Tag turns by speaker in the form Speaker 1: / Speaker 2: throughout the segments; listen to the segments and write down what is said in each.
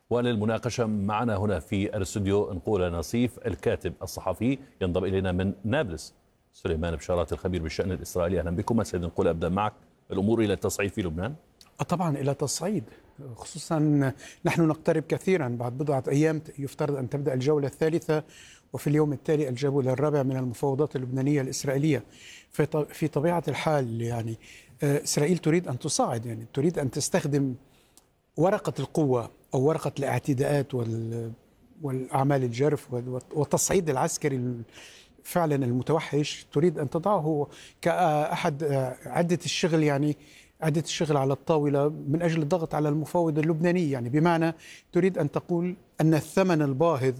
Speaker 1: وللمناقشة معنا هنا في الاستوديو نقول نصيف الكاتب الصحفي، ينضم إلينا من نابلس سليمان بشارات الخبير بالشأن الإسرائيلي. أهلا بكم. سيد نقول أبدأ معك، الأمور إلى التصعيد في لبنان؟
Speaker 2: طبعا إلى تصعيد، خصوصا نحن نقترب كثيرا، بعد بضعة أيام يفترض أن تبدأ الجولة الثالثة، وفي اليوم التالي الجولة الرابعة من المفاوضات اللبنانية الإسرائيلية. في طبيعة الحال يعني إسرائيل تريد أن تصاعد، يعني تريد أن تستخدم ورقة القوة أو ورقة الاعتداءات والأعمال الجرف والتصعيد العسكري فعلا المتوحش، تريد أن تضعه كأحد عدة الشغل، يعني عدة الشغل على الطاولة من أجل الضغط على المفاوض اللبناني. يعني بمعنى تريد أن تقول أن الثمن الباهظ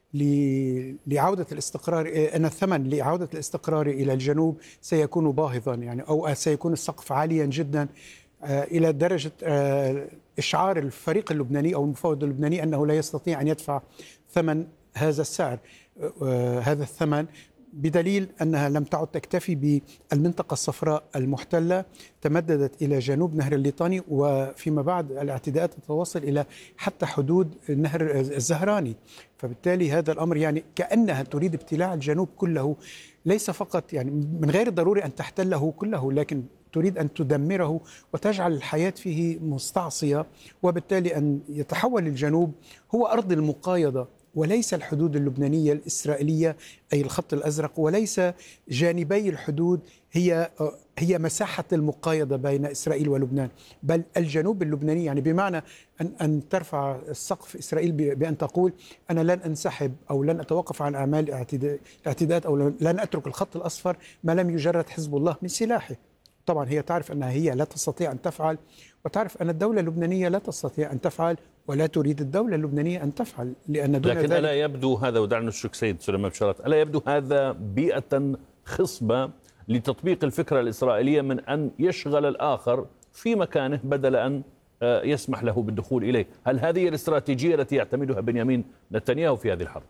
Speaker 2: لعودة الاستقرار، أن الثمن لعودة الاستقرار إلى الجنوب سيكون باهظا، يعني أو سيكون السقف عاليا جدا إلى درجة إشعار الفريق اللبناني أو المفاوض اللبناني أنه لا يستطيع أن يدفع ثمن هذا السعر، هذا الثمن، بدليل أنها لم تعد تكتفي بالمنطقة الصفراء المحتلة، تمددت إلى جنوب نهر الليطاني، وفيما بعد الاعتداءات تتواصل إلى حتى حدود نهر الزهراني. فبالتالي هذا الأمر يعني كأنها تريد ابتلاع الجنوب كله، ليس فقط يعني من غير الضروري أن تحتله كله، لكن تريد أن تدمره وتجعل الحياة فيه مستعصية، وبالتالي أن يتحول الجنوب هو أرض المقايضة وليس الحدود اللبنانية الإسرائيلية أي الخط الأزرق، وليس جانبي الحدود هي مساحة المقايضة بين إسرائيل ولبنان، بل الجنوب اللبناني. يعني بمعنى أن ترفع السقف إسرائيل بأن تقول أنا لن أنسحب أو لن أتوقف عن أعمال الاعتداءات أو لن أترك الخط الأصفر ما لم يجرد حزب الله من سلاحه. طبعا هي تعرف أنها هي لا تستطيع أن تفعل، وتعرف أن الدولة اللبنانية لا تستطيع أن تفعل، ولا تريد الدولة اللبنانية أن تفعل، لأن دون
Speaker 1: لكن ألا يبدو هذا، ودعنا نشرك سيد سليمان بشارات، ألا يبدو هذا بيئة خصبة لتطبيق الفكرة الإسرائيلية من أن يشغل الآخر في مكانه بدل أن يسمح له بالدخول إليه؟ هل هذه الاستراتيجية التي يعتمدها بنيامين نتنياهو في هذه الحرب؟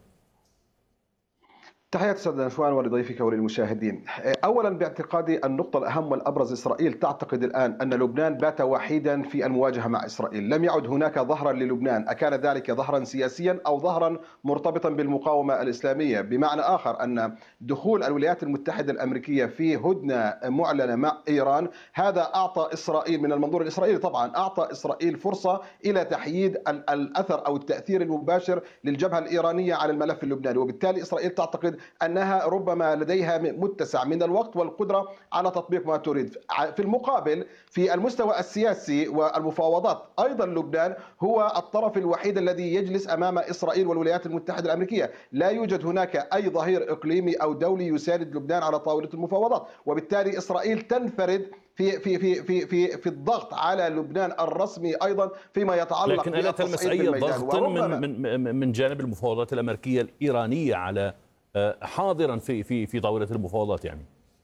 Speaker 3: تحياتي أستاذ نشوان ولضيفك وللمشاهدين. أولا باعتقادي النقطة الأهم والأبرز، إسرائيل تعتقد الآن أن لبنان بات وحيدا في المواجهة مع إسرائيل، لم يعد هناك ظهرا للبنان، أكان ذلك ظهرا سياسيا أو ظهرا مرتبطا بالمقاومة الإسلامية. بمعنى آخر أن دخول الولايات المتحدة الأمريكية في هدنة معلنة مع إيران، هذا أعطى إسرائيل من المنظور الإسرائيلي طبعا أعطى إسرائيل فرصة إلى تحييد الأثر أو التأثير المباشر للجبهة الإيرانية على الملف اللبناني، وبالتالي إسرائيل تعتقد أنها ربما لديها متسع من الوقت والقدرة على تطبيق ما تريد. في المقابل في المستوى السياسي والمفاوضات أيضا لبنان هو الطرف الوحيد الذي يجلس أمام إسرائيل والولايات المتحدة الأمريكية، لا يوجد هناك أي ظهير إقليمي أو دولي يساند لبنان على طاولة المفاوضات، وبالتالي إسرائيل تنفرد في الضغط على لبنان الرسمي أيضا فيما يتعلق
Speaker 1: لكن ألا تلمس أي ضغط من جانب المفاوضات الأمريكية الإيرانية على حاضرا في طاولة المفاوضات؟ يعني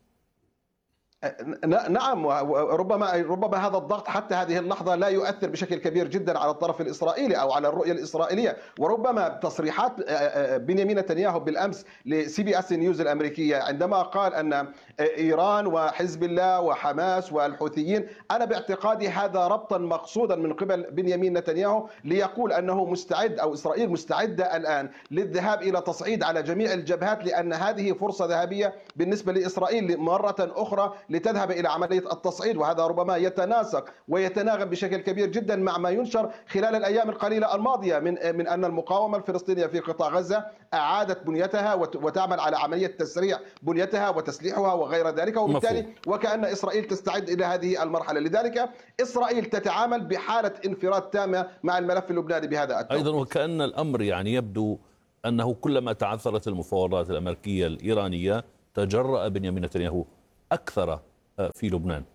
Speaker 3: نعم، ربما هذا الضغط حتى هذه اللحظة لا يؤثر بشكل كبير جدا على الطرف الإسرائيلي أو على الرؤية الإسرائيلية، وربما تصريحات بنيامين نتنياهو بالأمس لCBS نيوز الأمريكية عندما قال أن إيران وحزب الله وحماس والحوثيين، أنا باعتقادي هذا ربطا مقصودا من قبل بنيامين نتنياهو ليقول أنه مستعد أو إسرائيل مستعدة الآن للذهاب إلى تصعيد على جميع الجبهات، لأن هذه فرصة ذهبية بالنسبة لإسرائيل مرة أخرى لتذهب إلى عملية التصعيد، وهذا ربما يتناسق ويتناغم بشكل كبير جدا مع ما ينشر خلال الأيام القليلة الماضية من أن المقاومة الفلسطينية في قطاع غزة أعادت بنيتها وتعمل على عملية تسريع بنيتها وتسليحها وغير ذلك، وبالتالي وكأن إسرائيل تستعد إلى هذه المرحلة. لذلك إسرائيل تتعامل بحالة انفراد تامة مع الملف اللبناني بهذا التوقيت.
Speaker 1: أيضا وكأن الأمر يعني يبدو أنه كلما تعثرت المفاوضات الأمريكية الإيرانية تجرأ بنيامين نتنياهو أكثر في لبنان.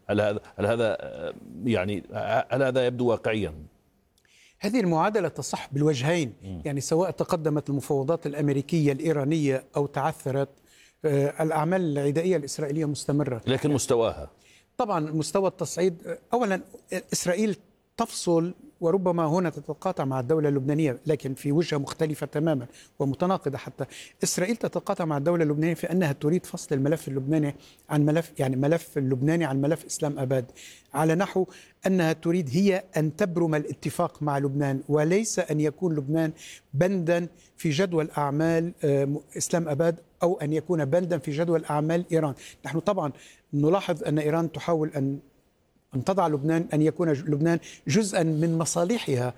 Speaker 1: هل هذا يبدو واقعيا؟
Speaker 2: هذه المعادلة تصح بالوجهين، يعني سواء تقدمت المفاوضات الأمريكية الإيرانية أو تعثرت، الأعمال العدائية الإسرائيلية مستمرة.
Speaker 1: لكن مستواها
Speaker 2: طبعا مستوى التصعيد، أولا إسرائيل تفصل وربما هنا تتقاطع مع الدولة اللبنانية، لكن في وجهة مختلفة تماما ومتناقضة حتى. إسرائيل تتقاطع مع الدولة اللبنانية في أنها تريد فصل الملف اللبناني عن ملف اللبناني عن ملف إسلام أباد، على نحو أنها تريد هي أن تبرم الاتفاق مع لبنان، وليس أن يكون لبنان بندا في جدول أعمال إسلام أباد، أو أن يكون بندا في جدول أعمال إيران. نحن طبعا نلاحظ أن إيران تحاول أن تضع لبنان، أن يكون لبنان جزءا من مصالحها،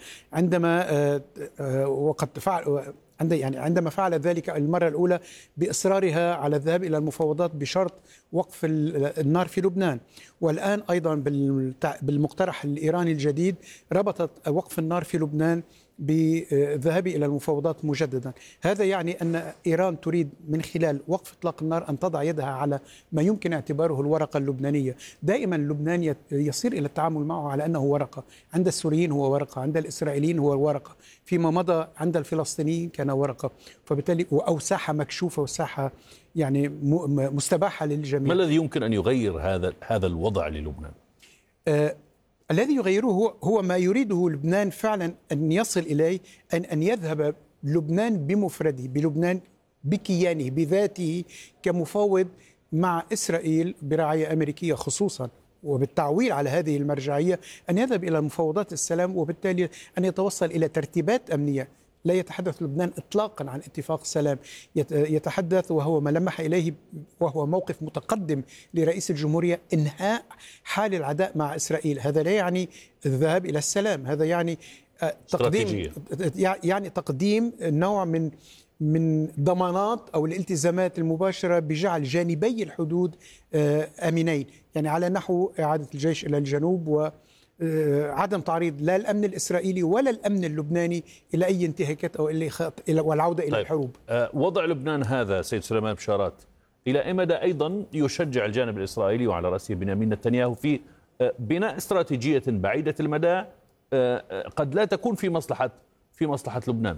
Speaker 2: عندما فعل ذلك المرة الأولى بإصرارها على الذهاب إلى المفاوضات بشرط وقف النار في لبنان، والآن أيضا بالمقترح الإيراني الجديد ربطت وقف النار في لبنان بالذهاب إلى المفاوضات مجددا. هذا يعني أن إيران تريد من خلال وقف إطلاق النار أن تضع يدها على ما يمكن اعتباره الورقة اللبنانية. دائما لبنان يصير إلى التعامل معه على أنه ورقة، عند السوريين هو ورقة، عند الإسرائيليين هو ورقة، فيما مضى عند الفلسطينيين كان ورقة، فبالتالي أو ساحة مكشوفة وساحة يعني مستباحة للجميع.
Speaker 1: ما الذي يمكن أن يغير هذا الوضع للبنان؟
Speaker 2: الذي يغيره هو ما يريده لبنان فعلا أن يصل إليه، أن يذهب لبنان بمفرده، بلبنان بكيانه بذاته كمفاوض مع إسرائيل برعاية أمريكية خصوصا، وبالتعويل على هذه المرجعية أن يذهب إلى مفاوضات السلام، وبالتالي أن يتوصل إلى ترتيبات أمنية. لا يتحدث لبنان إطلاقا عن اتفاق سلام، يتحدث وهو ما لمح إليه وهو موقف متقدم لرئيس الجمهورية إنهاء حال العداء مع إسرائيل. هذا لا يعني الذهاب إلى السلام، هذا يعني تقديم نوع من ضمانات أو الالتزامات المباشرة بجعل جانبي الحدود آمنين، يعني على نحو إعادة الجيش إلى الجنوب وعدم تعريض لا الأمن الإسرائيلي ولا الأمن اللبناني إلى أي انتهاكات أو والعودة إلى الحروب.
Speaker 1: وضع لبنان هذا سيد سليمان بشارات إلى أي مدى أيضا يشجع الجانب الإسرائيلي وعلى رأسه بنيامين نتنياهو في بناء استراتيجية بعيدة المدى قد لا تكون في مصلحة لبنان؟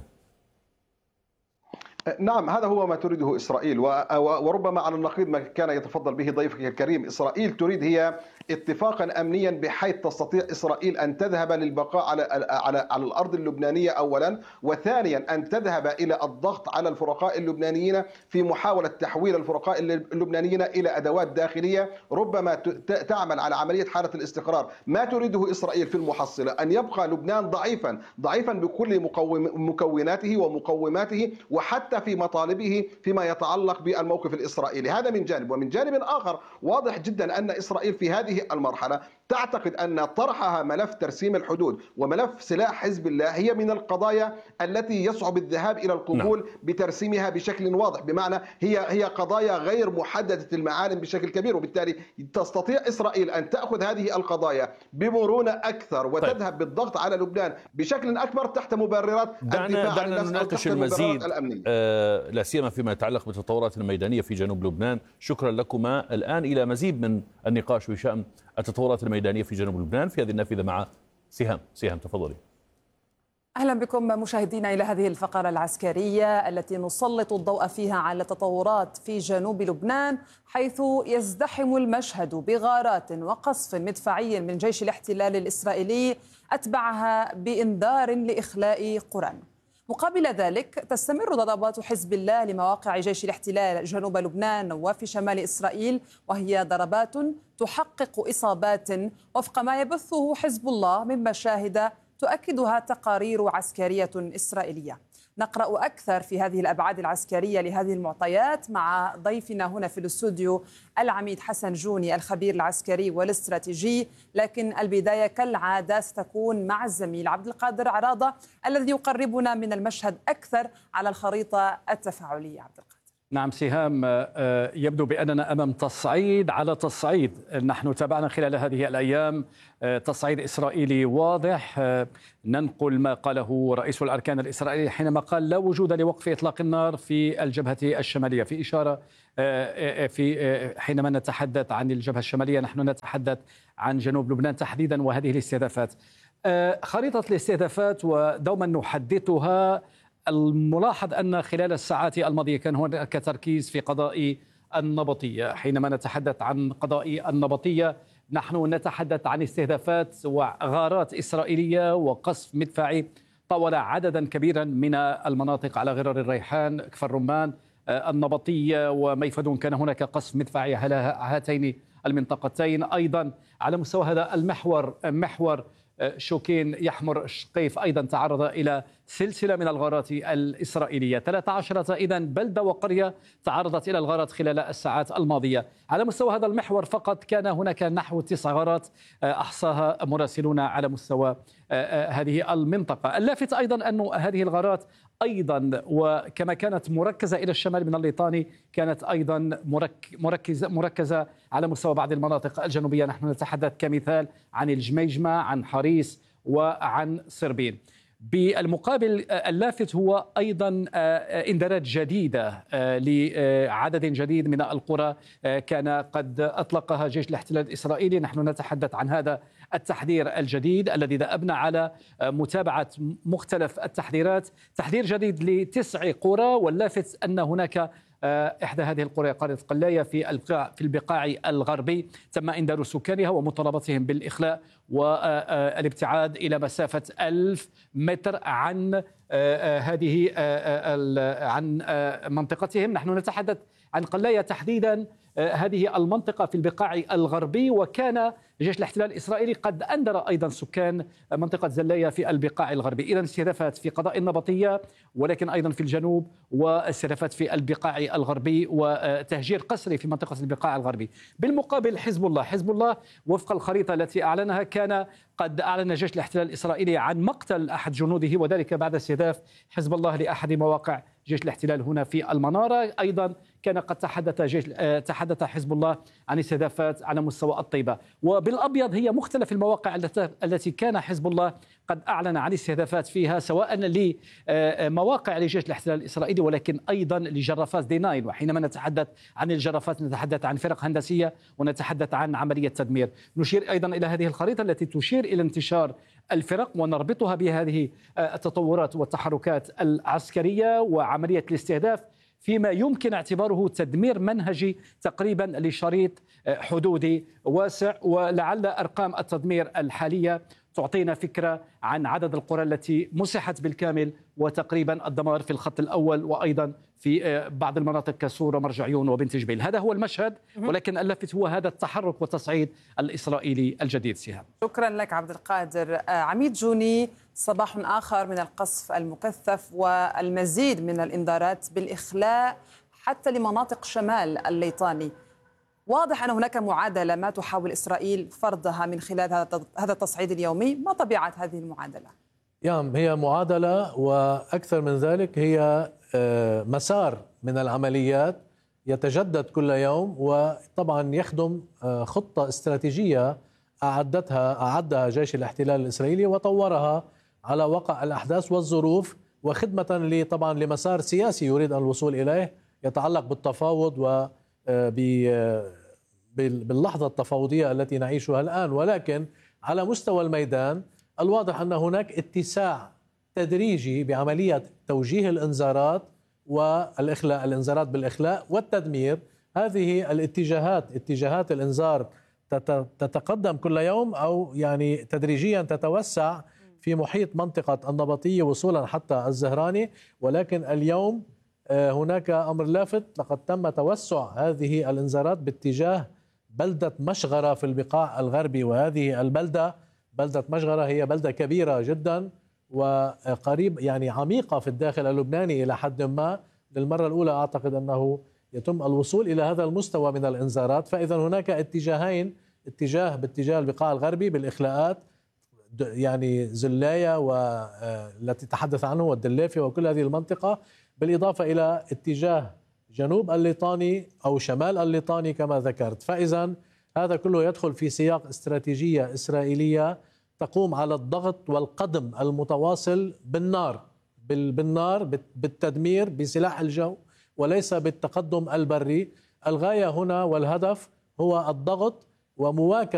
Speaker 3: نعم، هذا هو ما تريده إسرائيل، وربما على النقيض ما كان يتفضل به ضيفك الكريم. إسرائيل تريد هي اتفاقا أمنيا بحيث تستطيع إسرائيل أن تذهب للبقاء على الأرض اللبنانية أولا، وثانيا أن تذهب إلى الضغط على الفرقاء اللبنانيين في محاولة تحويل الفرقاء اللبنانيين إلى أدوات داخلية ربما تعمل على عملية حالة الاستقرار. ما تريده إسرائيل في المحصلة أن يبقى لبنان ضعيفا بكل مكوناته ومقوماته، وحتى في مطالبه فيما يتعلق بالموقف الإسرائيلي. هذا من جانب، ومن جانب آخر واضح جدا أن إسرائيل في هذه المرحلة تعتقد أن طرحها ملف ترسيم الحدود وملف سلاح حزب الله هي من القضايا التي يصعب الذهاب إلى القبول بترسيمها بشكل واضح، بمعنى هي قضايا غير محددة المعالم بشكل كبير، وبالتالي تستطيع إسرائيل أن تأخذ هذه القضايا بمرونة أكثر وتذهب بالضغط على لبنان بشكل أكبر تحت مبررات الدفاع عن النفس أو تحت المبررات الأمنية،
Speaker 1: لا سيما فيما يتعلق بالتطورات الميدانية في جنوب لبنان. شكرا لكما. الآن إلى مزيد من النقاش بشأن التطورات الميدانية في جنوب لبنان في هذه النافذة مع سهام تفضلي.
Speaker 4: أهلا بكم مشاهدينا إلى هذه الفقرة العسكرية التي نسلط الضوء فيها على التطورات في جنوب لبنان، حيث يزدحم المشهد بغارات وقصف مدفعي من جيش الاحتلال الإسرائيلي أتبعها بإنذار لإخلاء قرى. مقابل ذلك تستمر ضربات حزب الله لمواقع جيش الاحتلال جنوب لبنان وفي شمال إسرائيل، وهي ضربات تحقق إصابات وفق ما يبثه حزب الله من مشاهد تؤكدها تقارير عسكرية إسرائيلية. نقرأ أكثر في هذه الأبعاد العسكرية لهذه المعطيات مع ضيفنا هنا في الاستوديو العميد حسن جوني الخبير العسكري والاستراتيجي، لكن البداية كالعادة ستكون مع الزميل عبد القادر عراضة الذي يقربنا من المشهد أكثر على الخريطة التفاعلية. عبد القادر.
Speaker 5: نعم سهام، يبدو بأننا أمام تصعيد على تصعيد. نحن تابعنا خلال هذه الأيام تصعيد إسرائيلي واضح. ننقل ما قاله رئيس الأركان الإسرائيلي حينما قال لا وجود لوقف إطلاق النار في الجبهة الشمالية، في إشارة حينما نتحدث عن الجبهة الشمالية نحن نتحدث عن جنوب لبنان تحديدا وهذه الاستهدافات. خريطة الاستهدافات ودوما نحدثها، الملاحظ أن خلال الساعات الماضية كان هناك تركيز في قضاء النبطية. حينما نتحدث عن قضاء النبطية نحن نتحدث عن استهدافات وغارات إسرائيلية وقصف مدفعي طول عددا كبيرا من المناطق على غرار الريحان، كفر الرمان، النبطية وميفدون. كان هناك قصف مدفعي على هاتين المنطقتين. أيضا على مستوى هذا المحور، محور شوكين يحمر الشقيف، أيضا تعرض إلى سلسلة من الغارات الإسرائيلية. 13 إذن بلدة وقرية تعرضت إلى الغارات خلال الساعات الماضية. على مستوى هذا المحور فقط كان هناك نحو 9 غارات أحصاها مراسلون على مستوى هذه المنطقة. اللافت أيضا أن هذه الغارات أيضا وكما كانت مركزة إلى الشمال من الليطاني كانت أيضا مركزة على مستوى بعض المناطق الجنوبية. نحن نتحدث كمثال عن الجميجمة، عن حريص وعن صربين. بالمقابل اللافت هو أيضا إنذارات جديدة لعدد جديد من القرى كان قد أطلقها جيش الاحتلال الإسرائيلي. نحن نتحدث عن هذا التحذير الجديد الذي دأبنا على متابعة مختلف التحذيرات. تحذير جديد ل9 قرى، واللافت أن هناك إحدى هذه القرى قرية قلاية في البقاع الغربي تم إنذار سكانها ومطالبتهم بالإخلاء والابتعاد إلى مسافة 1000 متر عن عن منطقتهم. نحن نتحدث عن قلاية تحديدا، هذه المنطقة في البقاع الغربي، وكان جيش الاحتلال الإسرائيلي قد أنذر أيضا سكان منطقة زلاية في البقاع الغربي. إذن استهدافات في قضاء النبطية ولكن أيضا في الجنوب، واستهدافات في البقاع الغربي وتهجير قسري في منطقة البقاع الغربي. بالمقابل حزب الله وفق الخريطة التي أعلنها كان قد أعلن جيش الاحتلال الإسرائيلي عن مقتل أحد جنوده، وذلك بعد استهداف حزب الله لأحد مواقع جيش الاحتلال هنا في المنارة. أيضا كان قد تحدث حزب الله عن استهدافات على مستوى الطيبة. وبالأبيض هي مختلف المواقع التي كان حزب الله قد أعلن عن استهدافات فيها، سواء لمواقع لجيش الاحتلال الإسرائيلي ولكن أيضا لجرافات دي 9. وحينما نتحدث عن الجرافات نتحدث عن فرق هندسية ونتحدث عن عملية تدمير. نشير أيضا إلى هذه الخريطة التي تشير إلى انتشار الفرق ونربطها بهذه التطورات والتحركات العسكرية وعملية الاستهداف فيما يمكن اعتباره تدمير منهجي تقريبا لشريط حدودي واسع. ولعل أرقام التدمير الحالية تعطينا فكرة عن عدد القرى التي مسحت بالكامل، وتقريبا الدمار في الخط الأول وأيضا في بعض المناطق كسور ومرجع عيون وبنت جبيل. هذا هو المشهد، ولكن اللافت هو هذا التحرك والتصعيد الإسرائيلي الجديد. سهام،
Speaker 4: شكرا لك عبد القادر. عميد جوني، صباح آخر من القصف المكثف والمزيد من الإنذارات بالإخلاء حتى لمناطق شمال الليطاني. واضح أن هناك معادلة ما تحاول إسرائيل فرضها من خلال هذا التصعيد اليومي. ما طبيعة هذه المعادلة؟
Speaker 6: هي معادلة، وأكثر من ذلك هي مسار من العمليات يتجدد كل يوم، وطبعا يخدم خطة استراتيجية أعدها جيش الاحتلال الإسرائيلي وطورها على وقع الأحداث والظروف، وخدمة طبعا لمسار سياسي يريد الوصول إليه يتعلق بالتفاوض و باللحظة التفاوضية التي نعيشها الآن. ولكن على مستوى الميدان الواضح أن هناك اتساع تدريجي بعملية توجيه الإنذارات والإخلاء، الإنذارات بالإخلاء والتدمير. هذه اتجاهات الإنذار تتقدم كل يوم، أو تدريجيا تتوسع في محيط منطقة النبطية وصولا حتى الزهراني. ولكن اليوم هناك أمر لافت، لقد تم توسع هذه الإنذارات باتجاه بلدة مشغرة في البقاع الغربي. وهذه البلدة، بلدة مشغرة، هي بلدة كبيرة جدا وقريب عميقة في الداخل اللبناني إلى حد ما. للمرة الأولى أعتقد أنه يتم الوصول إلى هذا المستوى من الإنذارات. فإذا هناك اتجاهين، باتجاه البقاع الغربي بالإخلاءات، زلاية والتي تحدث عنه والدلافي وكل هذه المنطقة، بالإضافة إلى اتجاه جنوب الليطاني أو شمال الليطاني كما ذكرت. فإذا هذا كله يدخل في سياق استراتيجية إسرائيلية تقوم على الضغط والقدم المتواصل بالنار بالتدمير بسلاح الجو، وليس بالتقدم البري. الغاية هنا والهدف هو الضغط ومواكبة